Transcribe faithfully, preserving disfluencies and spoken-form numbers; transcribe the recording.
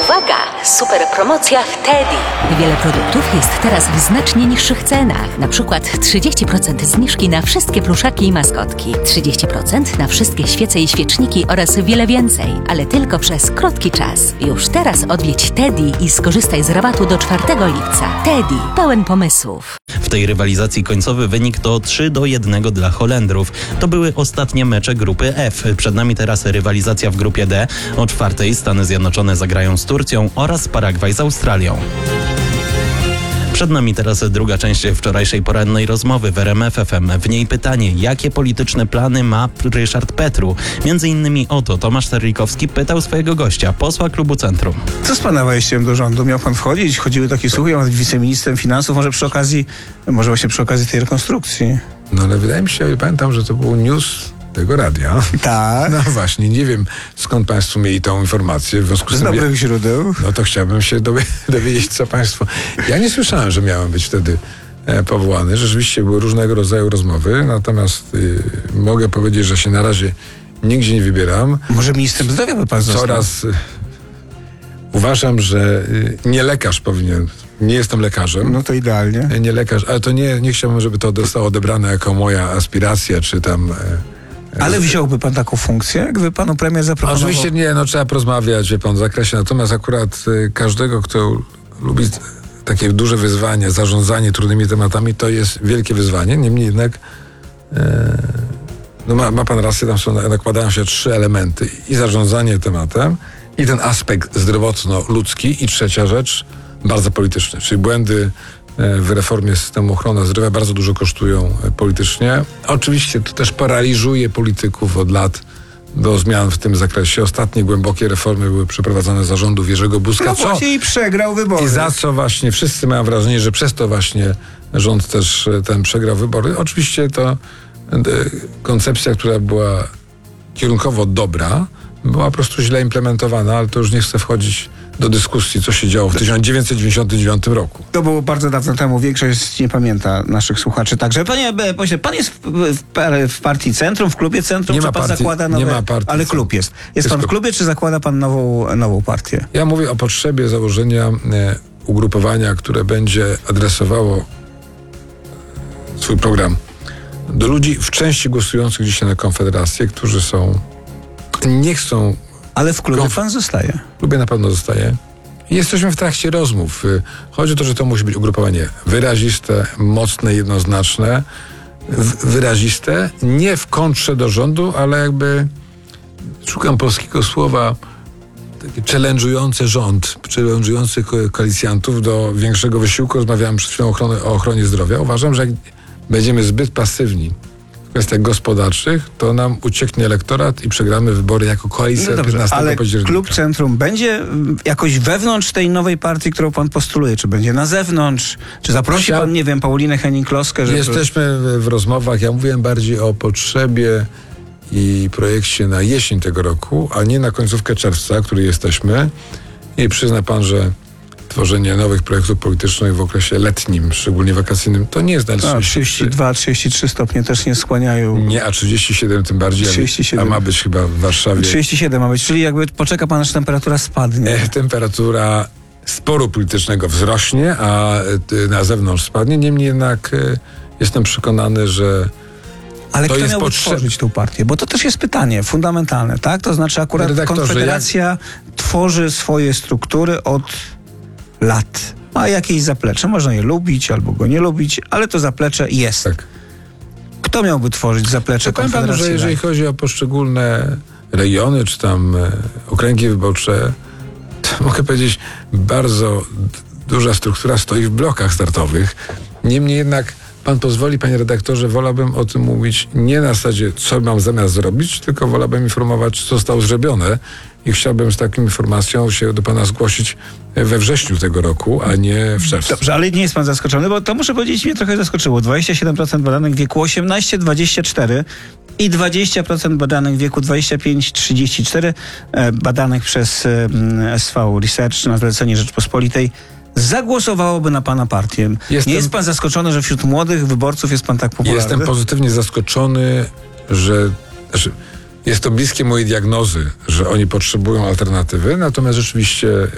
Uwaga! Super promocja w Teddy. Wiele produktów jest teraz w znacznie niższych cenach. Na przykład trzydzieści procent zniżki na wszystkie pluszaki i maskotki, trzydzieści procent na wszystkie świece i świeczniki oraz wiele więcej. Ale tylko przez krótki czas. Już teraz odwiedź Teddy i skorzystaj z rabatu do czwartego lipca. Teddy, pełen pomysłów. W tej rywalizacji końcowy wynik to trzy do jednego dla Holendrów. To były ostatnie mecze grupy F. Przed nami teraz rywalizacja w grupie D. O czwartej Stany Zjednoczone zagrają z Turcją oraz Paragwaj z Australią. Przed nami teraz druga część wczorajszej porannej rozmowy w R M F F M. W niej pytanie, jakie polityczne plany ma Ryszard Petru? Między innymi o to Tomasz Terlikowski pytał swojego gościa, posła Klubu Centrum. Co z pana wejściem do rządu? Miał pan wchodzić? Chodziły takie słuchy, on wiceministrem finansów, może przy okazji, może właśnie przy okazji tej rekonstrukcji. No ale wydaje mi się, pamiętam, że to był news tego radia. Tak. No właśnie, nie wiem skąd państwo mieli tą informację. W związku z Z tym, dobrych źródeł. no to chciałbym się dowie- dowiedzieć, co państwo... Ja nie słyszałem, że miałem być wtedy e, powołany. Rzeczywiście były różnego rodzaju rozmowy, natomiast y, mogę powiedzieć, że się na razie nigdzie nie wybieram. Może ministrem zdrowia by pan został? Coraz y, uważam, że y, nie lekarz powinien... Nie jestem lekarzem. No to idealnie. Nie lekarz, ale to nie, nie chciałbym, żeby to zostało odebrane jako moja aspiracja, czy tam... E, Ale wziąłby pan taką funkcję, gdyby panu premier zaproponował? Oczywiście nie, no trzeba porozmawiać, wie pan, w zakresie. Natomiast akurat y, każdego, kto lubi takie duże wyzwania, zarządzanie trudnymi tematami, to jest wielkie wyzwanie. Niemniej jednak e, no ma, ma pan rację, tam są, nakładają się trzy elementy. I zarządzanie tematem, i ten aspekt zdrowotno-ludzki, i trzecia rzecz, bardzo polityczny, czyli błędy w reformie systemu ochrony zdrowia bardzo dużo kosztują politycznie. Oczywiście to też paraliżuje polityków od lat do zmian w tym zakresie. Ostatnie głębokie reformy były przeprowadzone za rządów Jerzego Buzka. No co? właśnie i przegrał wybory. I za co właśnie wszyscy mają wrażenie, że przez to właśnie rząd też ten przegrał wybory. Oczywiście to koncepcja, która była kierunkowo dobra, była po prostu źle implementowana, ale to już nie chcę wchodzić do dyskusji, co się działo w tysiąc dziewięćset dziewięćdziesiątym dziewiątym roku. To było bardzo dawno temu, większość nie pamięta naszych słuchaczy. Także panie pośle, pan jest w, w, w partii Centrum, w klubie Centrum, Nie czy ma pan partii- zakłada nie nowe... ma partii Ale Centrum. klub jest. Jest, Jest pan w klub. klubie, czy zakłada pan nową, nową partię? Ja mówię o potrzebie założenia e, ugrupowania, które będzie adresowało swój program do ludzi w części głosujących dzisiaj na Konfederację, którzy są, nie chcą, Ale w klubie Konf- pan zostaje. w klubie na pewno zostaje. I jesteśmy w trakcie rozmów. Y, Chodzi o to, że to musi być ugrupowanie wyraziste, mocne, jednoznaczne, w- wyraziste, nie w kontrze do rządu, ale jakby szukam polskiego słowa, takie challenge'ujące rząd, challenge'ujący ko- koalicjantów do większego wysiłku. Rozmawiałem przed chwilą o ochronie, o ochronie zdrowia. Uważam, że jak będziemy zbyt pasywni w kwestiach gospodarczych, to nam ucieknie elektorat i przegramy wybory jako koalicja No dobrze, piętnastego ale października. klub Centrum będzie mm, jakoś wewnątrz tej nowej partii, którą pan postuluje? Czy będzie na zewnątrz? Czy zaprosi Chciał- pan, nie wiem, Paulinę Henning-Kloskę? Żeby... Jesteśmy w- w rozmowach. Ja mówiłem bardziej o potrzebie i projekcie na jesień tego roku, a nie na końcówkę czerwca, który jesteśmy. I przyzna pan, że tworzenie nowych projektów politycznych w okresie letnim, szczególnie wakacyjnym, to nie jest na A, trzydzieści trzy. trzydzieści dwa, trzydzieści trzy stopnie też nie skłaniają. Nie, a trzydzieści siedem tym bardziej, a- trzydzieści siedem. a ma być chyba w Warszawie. trzydzieści siedem ma być, czyli jakby poczeka pan, aż temperatura spadnie. E, Temperatura sporu politycznego wzrośnie, a e, na zewnątrz spadnie. Niemniej jednak e, jestem przekonany, że Ale to kto jest miałby potrzeb- tworzyć tę partię? Bo to też jest pytanie fundamentalne, tak? To znaczy akurat Redaktorze, Konfederacja tworzy swoje struktury od lat. Ma jakieś zaplecze. Można je lubić albo go nie lubić, ale to zaplecze jest. tak. Kto miałby tworzyć zaplecze Powiem panu, Konfederacji? że jeżeli chodzi o poszczególne regiony, czy tam e, okręgi wyborcze, to mogę powiedzieć, bardzo d- duża struktura stoi w blokach startowych. Niemniej jednak, pan pozwoli, panie redaktorze, wolałbym o tym mówić nie na zasadzie, co mam zamiar zrobić, tylko wolałbym informować, co zostało zrobione i chciałbym z taką informacją się do pana zgłosić we wrześniu tego roku, a nie w czerwcu. Dobrze, ale nie jest pan zaskoczony, bo to muszę powiedzieć, mnie trochę zaskoczyło. dwadzieścia siedem procent badanych w wieku osiemnaście dwadzieścia cztery i dwadzieścia procent badanych w wieku dwadzieścia pięć trzydzieści cztery, e, badanych przez e, S V Research na zlecenie Rzeczpospolitej, zagłosowałoby na pana partię. Jestem- Nie jest pan zaskoczony, że wśród młodych wyborców jest pan tak popularny? Jestem pozytywnie zaskoczony, że znaczy, jest to bliskie mojej diagnozy, że oni potrzebują alternatywy, natomiast rzeczywiście